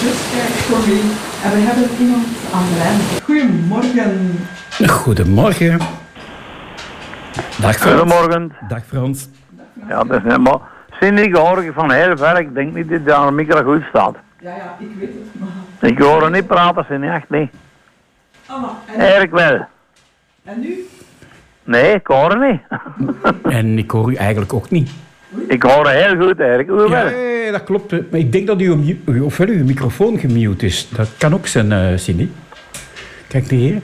Sorry. En we hebben iemand aan de lijn. Goedemorgen. Goedemorgen. Dag Frans. Goedemorgen. Dag Frans. Ja, dat is net maar. Sinds ik hoor ik van heel ver, ik denk niet dat daar een micro goed staat. Ja, ik weet het, maar... Ik hoor niet praten, ze niet echt niet. Anna, Eigenlijk wel. En nu? Nee, ik hoor het niet. En ik hoor u eigenlijk ook niet. Ik hoor het heel goed eigenlijk, hoe wel? Ja, dat klopt. Maar ik denk dat uw microfoon gemute is. Dat kan ook zijn, Cindy. Kijk hier.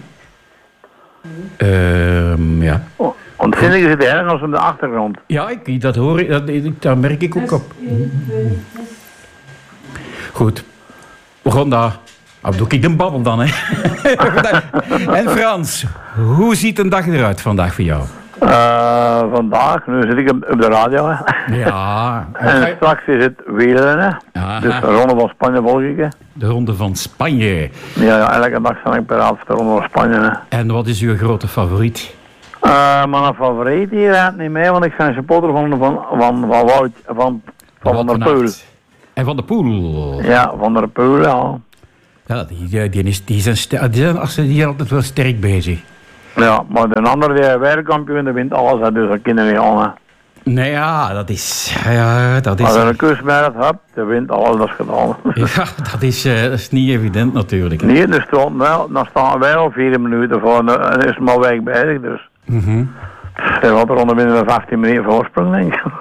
Ja. Want vind ik zit ergens op de achtergrond. Ja, dat hoor ik. Dat merk ik ook op. Goed. We gaan daar. Doe ik de babbel dan, hè? En Frans, hoe ziet een dag eruit vandaag voor jou? Vandaag, nu zit ik op de radio. Hè. Ja. En straks is het wielrennen. Dus de Ronde van Spanje volg ik. Hè. De Ronde van Spanje. Ja, elke dag sta ik paraat voor de Ronde van Spanje. Hè. En wat is uw grote favoriet? Mijn favoriet hier gaat niet mee, want ik ben supporter van Wout, van der Poel. En Van der Poel? Ja, Van der Poel, ja. Ja, die zijn altijd wel sterk bezig. Ja, maar de andere die wereldkampioen, die wint alles, hè, dus dat kunnen we niet aan. Nee, ja, dat is... Ja, dat is... Als je een kusmerk hebt, die wint alles, dat is gedaan. Ja, dat is niet evident natuurlijk. Hè. Nee, dus dan staan wij al 4 minuten voor en is maar weg bezig, dus. Hij had er onder binnen 15 minuten voorsprong, denk ik.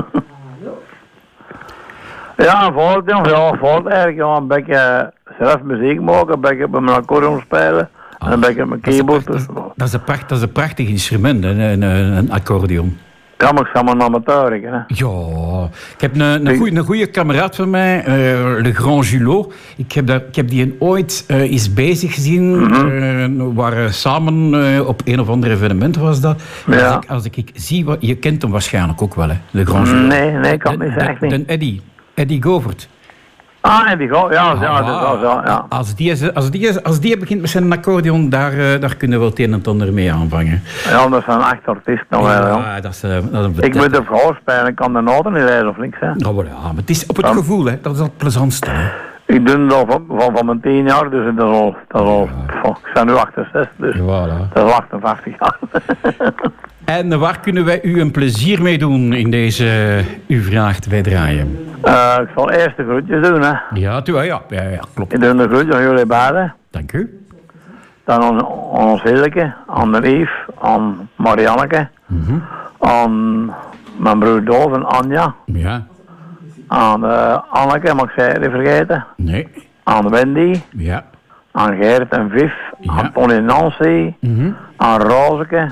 Ja, voort eigenlijk, ja, een beetje zelf muziek maken, een beetje met mijn accordeon spelen en een beetje met mijn keyboard. Dat is een prachtig instrument, hè, een accordeon. Ja, maar ik sta maar een amateur, hè. Ja, ik heb een goede kameraad van mij, Le Grand Julot. Ik heb die ooit eens bezig gezien. We waren samen op een of ander evenement was dat. Ja. Als ik zie, je kent hem waarschijnlijk ook wel, hè, Le Grand Julot. Nee, ik kan het niet zeggen. Eddie Govert. Ah, Eddie Govert, ja. Als die begint met zijn accordeon, daar kunnen we wel het een en het ander mee aanvangen. Ja, dat is een echt artiest nog wel, ja. Dat is ik moet de vrouw spelen, ik kan de noten niet lezen of niks, hè. Ja, maar het is op het gevoel, hè. Dat is al het plezantste, hè. Ik doe het al van mijn 10 jaar, dus dat is al ik ben nu 68, dus voilà. dat is al 58 jaar. En waar kunnen wij u een plezier mee doen in deze U Vraagt Wij Draaien? Ik zal eerst de groetjes doen, hè. Ja, klopt. Ik doe de groetjes aan jullie beiden. Dank u. Dan aan ons Hilke, aan de Yves, aan Marianneke, aan mijn broer Dolf en Anja. Ja. Aan Anneke, mag ik zij niet vergeten. Nee. Aan Wendy. Ja. Aan Gerrit en Viv. Ja. Aan Tony en Nancy. Aan Rozeke.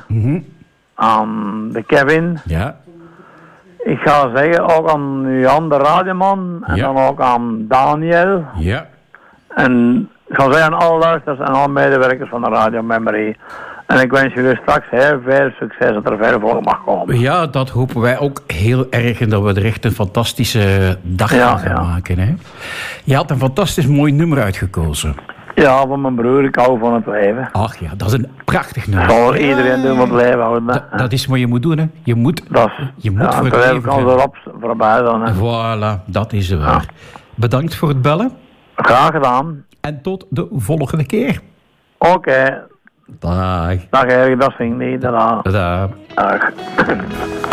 Aan de Kevin. Ja. Ik ga zeggen ook aan Jan de radioman. En dan ook aan Daniel. Ja. En ik ga zeggen aan alle luisteraars en alle medewerkers van de Radio Memory. En ik wens jullie straks heel veel succes dat er veel voor mag komen. Ja, dat hopen wij ook heel erg. En dat we er echt een fantastische dag van gaan maken. Hè? Je had een fantastisch mooi nummer uitgekozen. Ja, van mijn broer. Ik hou van het leven. Ach ja, dat is een prachtig nummer. Zal iedereen doen wat het leven houden. Dat is wat je moet doen, hè. Je moet voor het leven kan ze erop voorbij dan. Hè. Voilà, dat is er waar. Bedankt voor het bellen. Graag gedaan. En tot de volgende keer. Oké. Dag. Dag Erik, dat vind ik niet. Dag. Dag. Dag.